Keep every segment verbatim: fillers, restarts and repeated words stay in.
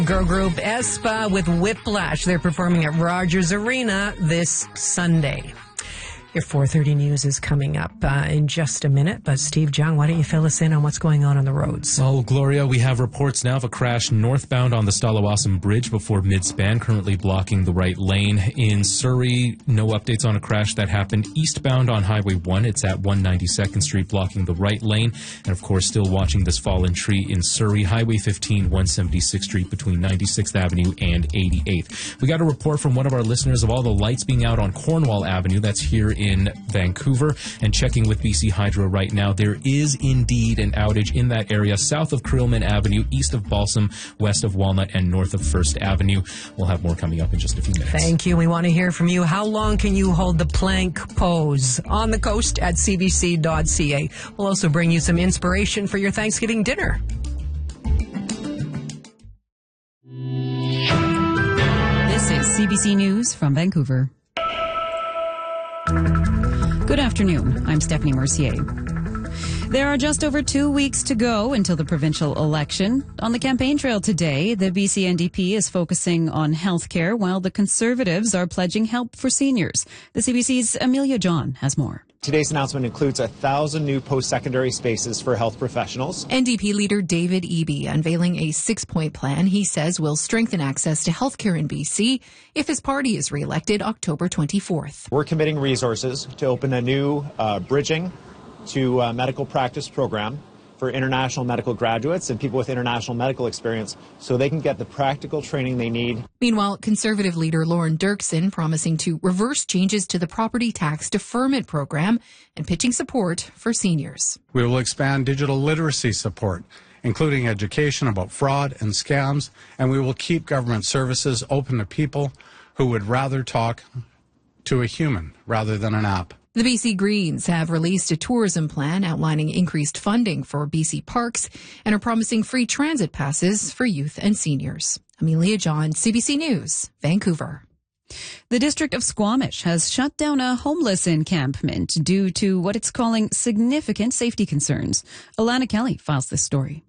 Girl group aespa with Whiplash. They're performing at Rogers Arena this Sunday. Your four thirty news is coming up uh, in just a minute. But Steve Jung, why don't you fill us in on what's going on on the roads? Oh, Gloria, we have reports now of a crash northbound on the Stalawasan Bridge before mid-span, currently blocking the right lane. In Surrey, no updates on a crash that happened eastbound on Highway one. It's at one ninety-second Street, blocking the right lane. And, of course, still watching this fallen tree in Surrey, Highway fifteen, one seventy-sixth Street between ninety-sixth Avenue and eighty-eighth. We got a report from one of our listeners of all the lights being out on Cornwall Avenue. That's here in Vancouver. And checking with B C Hydro right now, there is indeed an outage in that area south of Creelman Avenue, east of Balsam, west of Walnut, and north of First Avenue. We'll have more coming up in just a few minutes. Thank you. We want to hear from you. How long can you hold the plank pose on the coast at c b c dot c a? We'll also bring you some inspiration for your Thanksgiving dinner. This is C B C News from Vancouver. Good afternoon. I'm Stephanie Mercier. There are just over two weeks to go until the provincial election. On the campaign trail today, the B C N D P is focusing on healthcare, while the Conservatives are pledging help for seniors. The C B C's Amelia John has more. Today's announcement includes a thousand new post-secondary spaces for health professionals. N D P leader David Eby unveiling a six-point plan he says will strengthen access to healthcare in B C if his party is re-elected October twenty-fourth. We're committing resources to open a new uh, bridging to uh, medical practice program for international medical graduates and people with international medical experience so they can get the practical training they need. Meanwhile, Conservative leader Lauren Dirksen promising to reverse changes to the property tax deferment program and pitching support for seniors. We will expand digital literacy support, including education about fraud and scams, and we will keep government services open to people who would rather talk to a human rather than an app. The B C Greens have released a tourism plan outlining increased funding for B C parks and are promising free transit passes for youth and seniors. Amelia John, C B C News, Vancouver. The District of Squamish has shut down a homeless encampment due to what it's calling significant safety concerns. Alana Kelly files this story.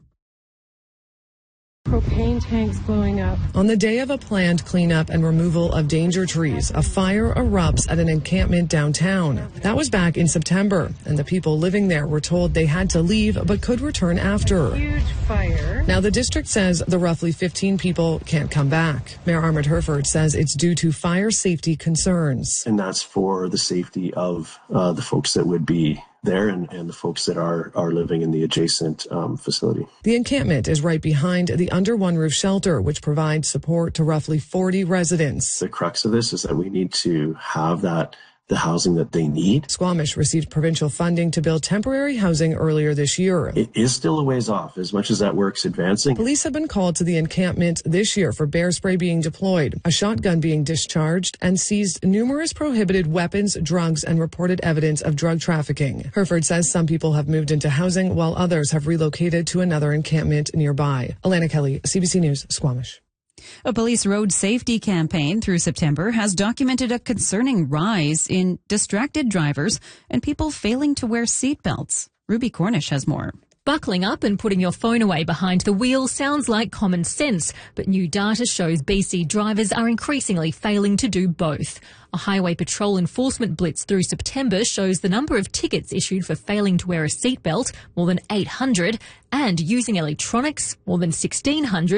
Propane tanks blowing up. On the day of a planned cleanup and removal of danger trees, a fire erupts at an encampment downtown. That was back in September, and the people living there were told they had to leave but could return after. Huge fire. Now the district says the roughly fifteen people can't come back. Mayor Armand Herford says it's due to fire safety concerns. And that's for the safety of uh, the folks that would be there and, and the folks that are are living in the adjacent um, facility. The encampment is right behind the Under One Roof shelter, which provides support to roughly forty residents. The crux of this is that we need to have that the housing that they need. Squamish received provincial funding to build temporary housing earlier this year. It is still a ways off, as much as that work's advancing. Police have been called to the encampment this year for bear spray being deployed, a shotgun being discharged, and seized numerous prohibited weapons, drugs, and reported evidence of drug trafficking. Herford says some people have moved into housing while others have relocated to another encampment nearby. Alana Kelly, C B C News, Squamish. A police road safety campaign through September has documented a concerning rise in distracted drivers and people failing to wear seatbelts. Ruby Cornish has more. Buckling up and putting your phone away behind the wheel sounds like common sense, but new data shows B C drivers are increasingly failing to do both. A Highway Patrol enforcement blitz through September shows the number of tickets issued for failing to wear a seatbelt, more than eight hundred, and using electronics, more than sixteen hundred.